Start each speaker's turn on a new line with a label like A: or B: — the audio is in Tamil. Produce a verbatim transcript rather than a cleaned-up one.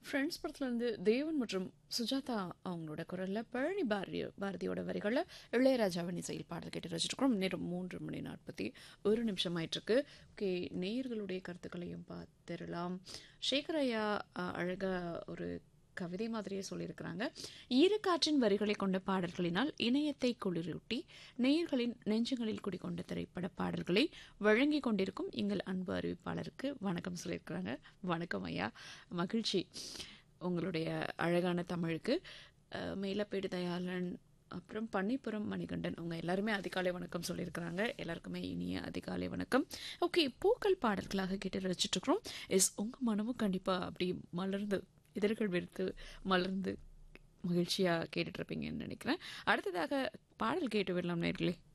A: ஃப்ரெண்ட்ஸ் படத்துலேருந்து தேவன் மற்றும் சுஜாதா அவங்களோட குரலில் பழனி பாரதி பாரதியோட வரிகளில் இளையராஜாவின் இசையில் பாடல் கேட்டு வச்சுருக்கிறோம். நேரம் மூன்று மணி நாற்பத்தி ஒரு நிமிஷம் ஆயிட்டிருக்கு. ஓகே, நேயர்களுடைய கருத்துக்களையும் பார்த்துடலாம். சேகர் ஐயா அழகா ஒரு கவிதை மாதிரியே சொல்லியிருக்கிறாங்க. ஈரக்காற்றின் வரிகளை கொண்ட பாடல்களினால் இணையத்தை குளிரூட்டி நேயர்களின் நெஞ்சங்களில் குடிக்கொண்ட திரைப்பட பாடல்களை வழங்கி கொண்டிருக்கும் எங்கள் அன்பு அறிவிப்பாளருக்கு வணக்கம் சொல்லியிருக்கிறாங்க. வணக்கம் ஐயா, மகிழ்ச்சி உங்களுடைய அழகான தமிழுக்கு. மேலப்பேடு தயாளன், அப்புறம் பன்னிப்புரம் மணிகண்டன், அவங்க எல்லாருமே அதிகாலை வணக்கம் சொல்லியிருக்கிறாங்க. எல்லாருக்குமே இனிய அதிகாலை வணக்கம். ஓகே, பூக்கள் பாடல்களாக கேட்டு ரசிச்சுட்டு இருக்கிறோம். எஸ், உங்கள் மனமும் கண்டிப்பாக அப்படி மலர்ந்து இதழ்கள் வெறுத்து மலர்ந்து மகிழ்ச்சியாக கேட்டுட்டு இருப்பீங்கன்னு நினைக்கிறேன். அடுத்ததாக பாடல் கேட்டு விடலாம் நேர்களே.